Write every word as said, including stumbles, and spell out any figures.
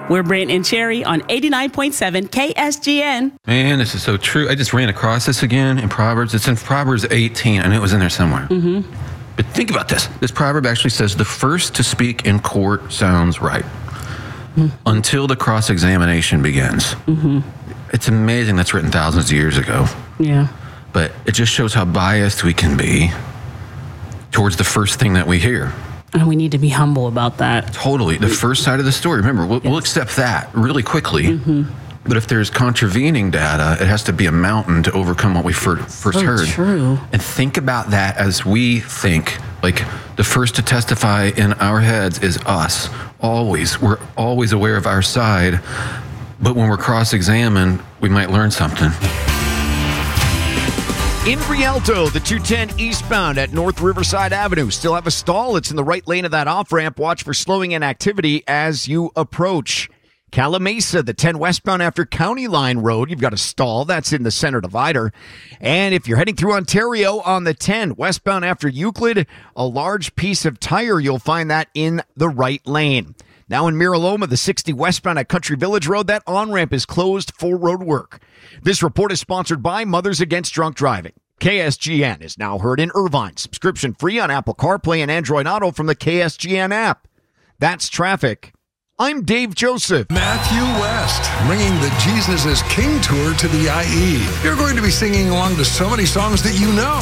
We're Brent and Cherry on eighty-nine point seven K S G N. Man, this is so true. I just ran across this again in Proverbs. It's in Proverbs eighteen. I knew it was in there somewhere. Mm-hmm. But think about this. This proverb actually says the first to speak in court sounds right mm-hmm. until the cross-examination begins. Mm-hmm. It's amazing that's written thousands of years ago. Yeah. But it just shows how biased we can be towards the first thing that we hear. And we need to be humble about that. Totally. The first side of the story. Remember, we'll, yes. we'll accept that really quickly. Mm-hmm. But if there's contravening data, it has to be a mountain to overcome what we first, first so heard. True. And think about that as we think. Like, the first to testify in our heads is us. Always. We're always aware of our side. But when we're cross-examined, we might learn something. In Rialto, the two ten eastbound at North Riverside Avenue. Still have a stall. It's in the right lane of that off-ramp. Watch for slowing in activity as you approach. Calamasa, the ten westbound after County Line Road. You've got a stall. That's in the center divider. And if you're heading through Ontario on the ten westbound after Euclid, a large piece of tire, you'll find that in the right lane. Now in Miraloma, the sixty westbound at Country Village Road, that on-ramp is closed for road work. This report is sponsored by Mothers Against Drunk Driving. K S G N is now heard in Irvine. Subscription free on Apple CarPlay and Android Auto from the K S G N app. That's traffic. I'm Dave Joseph. Matthew West, bringing the Jesus is King tour to the I E. You're going to be singing along to so many songs that you know.